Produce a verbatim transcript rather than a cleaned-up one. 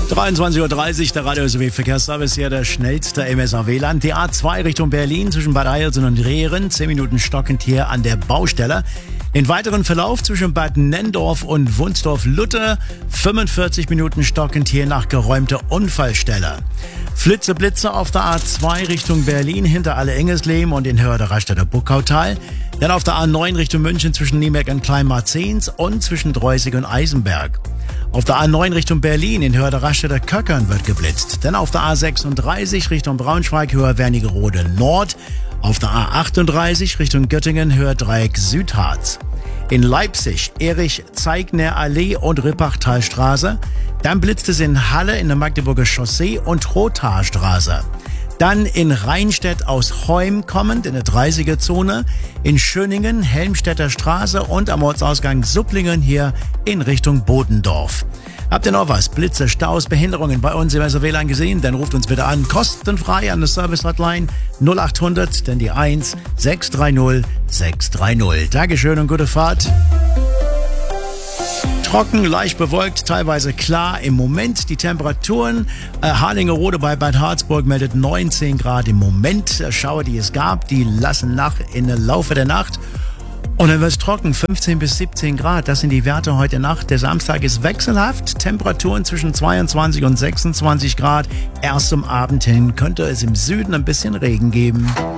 dreiundzwanzig Uhr dreißig, der Radio S W Verkehrsservice hier, der schnellste im S A W-Land. Die A zwei Richtung Berlin zwischen Bad Eilsen und Rehren, zehn Minuten stockend hier an der Baustelle. Den weiteren Verlauf zwischen Bad Nenndorf und Wunsdorf-Lutte, fünfundvierzig Minuten stockend hier nach geräumter Unfallstelle. Flitze Blitze auf der A zwei Richtung Berlin hinter Alle-Engesleben und in Hörde-Rastatter Buckautal. Dann auf der A neun Richtung München zwischen Niemerk und Kleinmarzens und zwischen Dreusig und Eisenberg. Auf der A neun Richtung Berlin in Hörde-Rastatter Köckern wird geblitzt. Dann auf der A sechsunddreißig Richtung Braunschweig Höher Wernigerode Nord. Auf der A achtunddreißig Richtung Göttingen Höher Dreieck Südharz. In Leipzig Erich-Zeigner Allee und Rippachtalstraße. Dann blitzt es in Halle in der Magdeburger Chaussee und Rothaarstraße. Dann in Rheinstedt aus Heum kommend in der dreißiger Zone. In Schöningen, Helmstedter Straße und am Ortsausgang Supplingen hier in Richtung Bodendorf. Habt ihr noch was? Blitze, Staus, Behinderungen bei uns im S A W-Land gesehen? Dann ruft uns bitte an, kostenfrei an der Service-Hotline null achthundert, denn die eins sechs drei null sechs drei null. Dankeschön und gute Fahrt. Trocken, leicht bewölkt, teilweise klar im Moment. Die Temperaturen, äh, Harlingerode bei Bad Harzburg meldet neunzehn Grad im Moment. Schauer, die es gab, die lassen nach im Laufe der Nacht. Und dann wird es trocken, fünfzehn bis siebzehn Grad. Das sind die Werte heute Nacht. Der Samstag ist wechselhaft. Temperaturen zwischen zweiundzwanzig und sechsundzwanzig Grad. Erst zum Abend hin könnte es im Süden ein bisschen Regen geben.